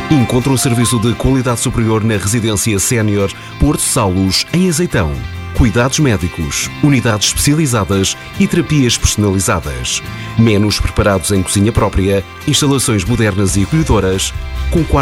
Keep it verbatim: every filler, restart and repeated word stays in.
Encontre um serviço de qualidade superior na Residência Sénior Porto Saulos, em Azeitão. Cuidados médicos, unidades especializadas e terapias personalizadas. Menos preparados em cozinha própria, instalações modernas e acolhedoras, com